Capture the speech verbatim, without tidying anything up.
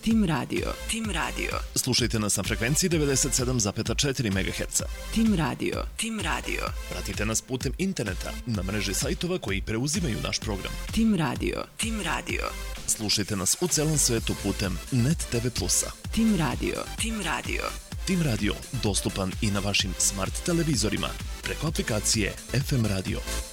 Tim Radio. Tim Radio. Slušajte nas na frekvenciji devedeset sedam zarez četiri megaherca. Tim Radio. Tim Radio. Pratite nas putem interneta na mreži sajtova koji preuzimaju naš program. Tim Radio. Tim Radio. Slušajte nas u celom svetu putem Net te ve Plusa. Tim Radio. Tim Radio. Tim Radio dostupan i na vašim smart televizorima preko aplikacije F M Radio.